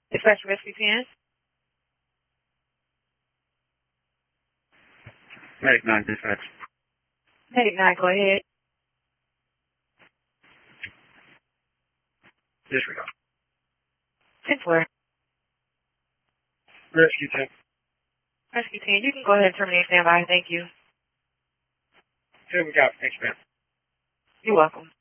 Dispatch Rescue 10. Medic 9, dispatch. Medic 9, go ahead. Disregard. 10 where? Rescue 10. Rescue 10, you can go ahead and terminate standby. Thank you. Okay, we got it. Thanks, man. You're welcome.